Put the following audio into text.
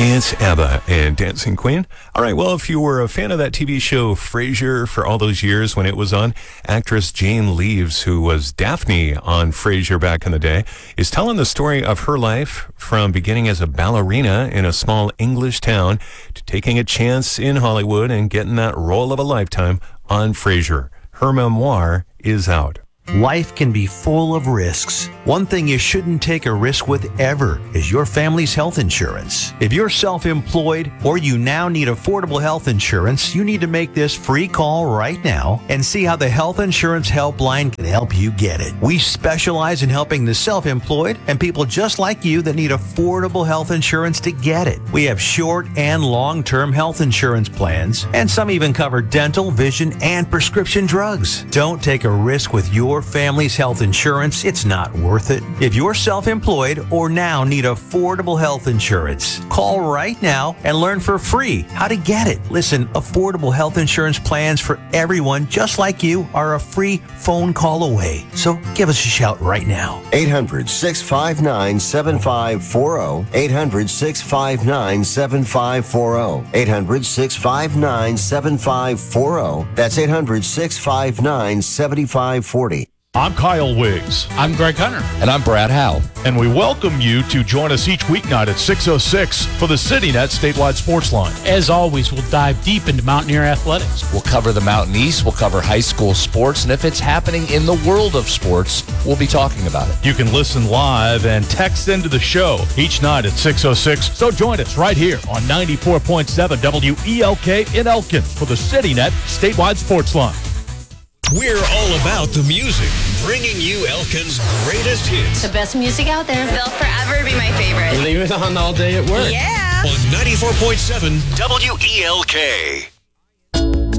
It's ABBA and Dancing Queen. All right, well, if you were a fan of that TV show Frasier for all those years when it was on, actress Jane Leeves, who was Daphne on Frasier back in the day, is telling the story of her life from beginning as a ballerina in a small English town to taking a chance in Hollywood and getting that role of a lifetime on Frasier. Her memoir is out. Life can be full of risks. One thing you shouldn't take a risk with ever is your family's health insurance. If you're self-employed or you now need affordable health insurance, you need to make this free call right now and see how the Health Insurance Helpline can help you get it. We specialize in helping the self-employed and people just like you that need affordable health insurance to get it. We have short and long-term health insurance plans, and some even cover dental, vision, and prescription drugs. Don't take a risk with your family's health insurance. It's not worth it. If you're self-employed or now need affordable health insurance, call right now and learn for free how to get it. Listen, affordable health insurance plans for everyone just like you are a free phone call away. So give us a shout right now. 800-659-7540. 800-659-7540. 800-659-7540. That's 800-659-7540. I'm Kyle Wiggs. I'm Greg Hunter. And I'm Brad Howe. And we welcome you to join us each weeknight at 6:06 for the CityNet Statewide Sports Line. As always, we'll dive deep into Mountaineer athletics. We'll cover the Mountain East, we'll cover high school sports, and if it's happening in the world of sports, we'll be talking about it. You can listen live and text into the show each night at 6:06. So join us right here on 94.7 WELK in Elkin for the CityNet Statewide Sports Line. We're all about the music, bringing you Elkin's greatest hits. The best music out there. They'll forever be my favorite. Leave it on all day at work. Yeah. On 94.7 WELK.